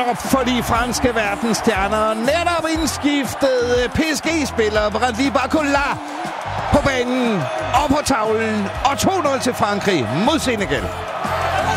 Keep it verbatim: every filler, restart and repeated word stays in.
op for de franske verdensstjerner. Netop indskiftet P S G-spiller Brandi Barcola på banen og på tavlen. Og to nul til Frankrig mod Senegal.